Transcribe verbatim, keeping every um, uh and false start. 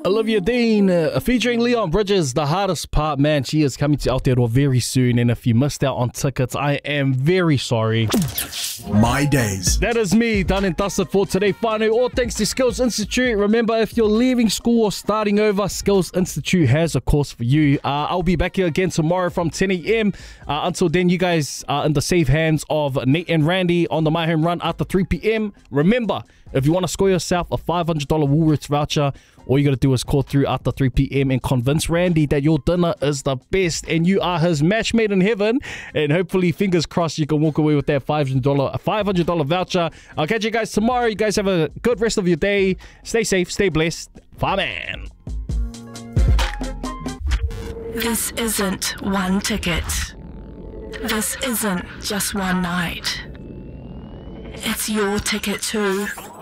Olivia Dean uh, featuring Leon Bridges. The hardest part, man, she is coming to Aotearoa very soon, and if you missed out on tickets, I am very sorry. My days. That is me, done and dusted for today. Whānau, all thanks to Skills Institute. Remember, if you're leaving school or starting over, Skills Institute has a course for you. Uh, I'll be back here again tomorrow from ten a.m. Uh, until then, you guys are in the safe hands of Nate and Randy on the My Home Run after three p.m. Remember, if you want to score yourself a five hundred dollars Woolworths voucher, all you got to do is call through after three p.m. and convince Randy that your dinner is the best and you are his match made in heaven. And hopefully, fingers crossed, you can walk away with that five hundred dollars voucher. I'll catch you guys tomorrow. You guys have a good rest of your day. Stay safe, stay blessed. Whaman. This isn't one ticket. This isn't just one night. It's your ticket too.